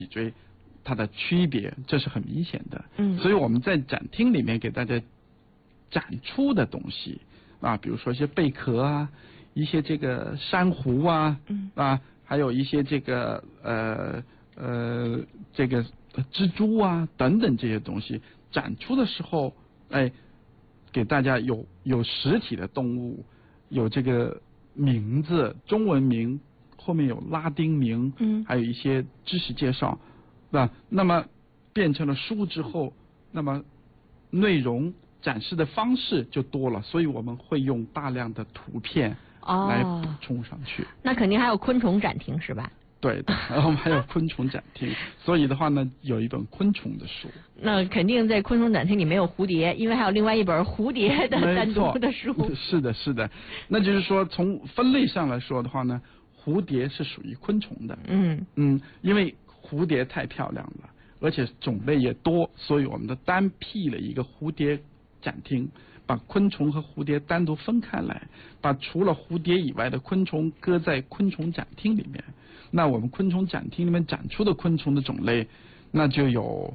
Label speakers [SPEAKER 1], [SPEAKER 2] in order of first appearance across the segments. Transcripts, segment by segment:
[SPEAKER 1] 椎它的区别，这是很明显的。
[SPEAKER 2] 嗯，
[SPEAKER 1] 所以我们在展厅里面给大家展出的东西啊，比如说一些贝壳啊，一些这个珊瑚啊，还有一些这个这个蜘蛛啊等等这些东西展出的时候，给大家有实体的动物，有这个名字，中文名后面有拉丁名，还有一些知识介绍，那么变成了书之后，那么内容展示的方式就多了，所以我们会用大量的图片来补充上去。
[SPEAKER 2] 那肯定还有昆虫展厅是吧？
[SPEAKER 1] 对的，我们还有昆虫展厅，所以的话呢，有一本昆虫的书。
[SPEAKER 2] 那肯定在昆虫展厅里没有蝴蝶，因为还有另外一本蝴蝶的单独的书。
[SPEAKER 1] 是的，是的。那就是说，从分类上来说的话呢，蝴蝶是属于昆虫的。因为蝴蝶太漂亮了，而且种类也多，所以我们单辟了一个蝴蝶展厅，把昆虫和蝴蝶单独分开来，把除了蝴蝶以外的昆虫搁在昆虫展厅里面。那我们昆虫展厅里面展出的昆虫的种类，那就有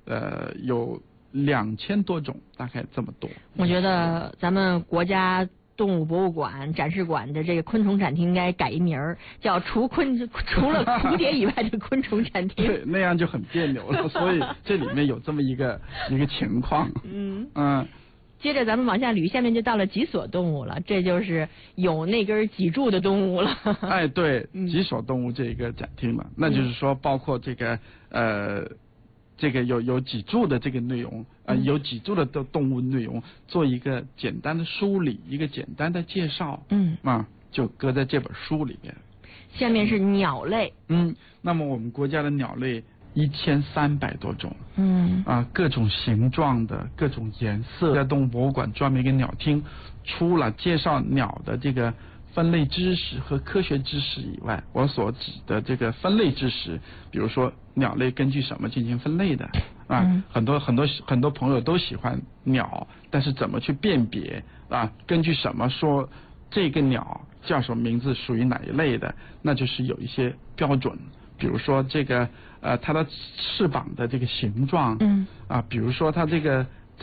[SPEAKER 1] 2000多种，大概这么多。
[SPEAKER 2] 我觉得咱们国家动物博物馆展示馆的这个昆虫展厅应该改一名儿，叫除了蝴蝶以外的昆虫展厅。
[SPEAKER 1] 对，那样就很别扭了，所以这里面有这么一个情况。
[SPEAKER 2] 接着咱们往下捋，下面就到了脊索动物了，这就是有那根脊柱的动物了。
[SPEAKER 1] 对，脊索动物这个展厅了，那就是说包括这个这个有脊柱的这个内容，有脊柱的动物内容，做一个简单的梳理，一个简单的介绍，就搁在这本书里面。
[SPEAKER 2] 下面是鸟类，
[SPEAKER 1] 那么我们国家的鸟类1300多种，各种形状的，各种颜色。在动物博物馆专门一个鸟厅，除了介绍鸟的这个分类知识和科学知识以外，我所指的这个分类知识，比如说鸟类根据什么进行分类的很多朋友都喜欢鸟，但是怎么去辨别根据什么说这个鸟叫什么名字，属于哪一类的，那就是有一些标准。比如说这个它的翅膀的这个形状，比如说它的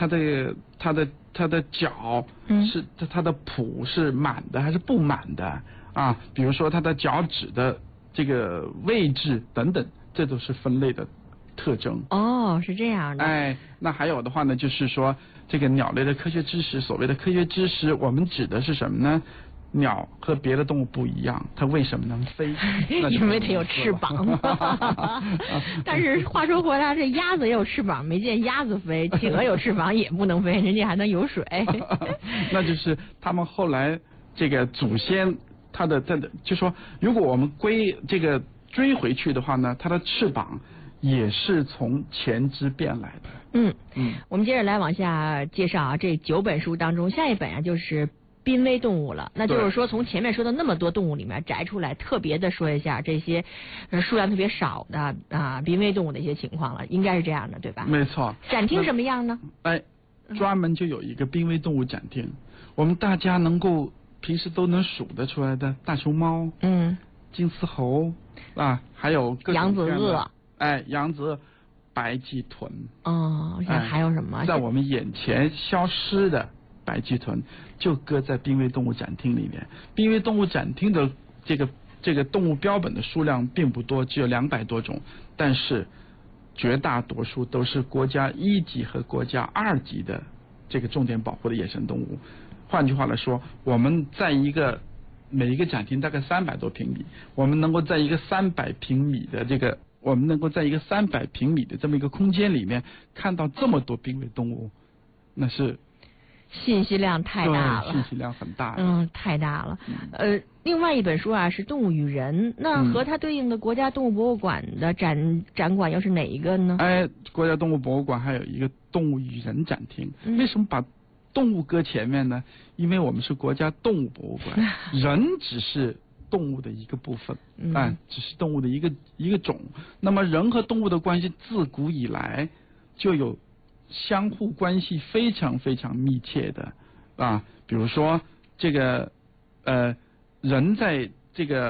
[SPEAKER 1] 脚是它的蹼是满的还是不满的比如说它的脚趾的这个位置等等，这都是分类的特征。
[SPEAKER 2] 是这样的。
[SPEAKER 1] 那还有的话呢，就是说这个鸟类的科学知识，所谓的科学知识，我们指的是什么呢？鸟和别的动物不一样，它为什么能飞？
[SPEAKER 2] 因为它有翅膀。但是话说回来，这鸭子也有翅膀，没见鸭子飞；企鹅有翅膀也不能飞，人家还能游水。
[SPEAKER 1] 那就是他们后来这个祖先，它的就说，如果我们追回去的话呢，它的翅膀也是从前肢变来的。
[SPEAKER 2] 我们接着来往下介绍这9本书当中，下一本就是濒危动物了。那就是说，从前面说的那么多动物里面摘出来，特别的说一下这些数量特别少的濒危动物的一些情况了，应该是这样的，对吧？
[SPEAKER 1] 没错。
[SPEAKER 2] 展厅什么样呢？
[SPEAKER 1] 专门就有一个濒危动物展厅，我们大家平时都能数得出来的大熊猫，金丝猴还有各种
[SPEAKER 2] 扬子鳄，
[SPEAKER 1] 扬子鳄、白鳍豚。
[SPEAKER 2] 还有什么？
[SPEAKER 1] 在我们眼前消失的白鳍豚就搁在濒危动物展厅里面。濒危动物展厅的这个动物标本的数量并不多，只有200多种，但是绝大多数都是国家1级和国家2级的这个重点保护的野生动物。换句话来说，我们在每一个展厅大概300多平米，我们能够在一个300平米的这么一个空间里面看到这么多濒危动物，那是
[SPEAKER 2] 信息量太大了，
[SPEAKER 1] 信息量很大的，
[SPEAKER 2] 太大了。另外一本书是《动物与人》，那和它对应的国家动物博物馆的展馆又是哪一个呢？
[SPEAKER 1] 国家动物博物馆还有一个《动物与人》展厅。为什么把动物搁前面呢？因为我们是国家动物博物馆，人只是动物的一个部分，只是动物的一个种。那么人和动物的关系自古以来就有相互关系非常非常密切的比如说这个人在这个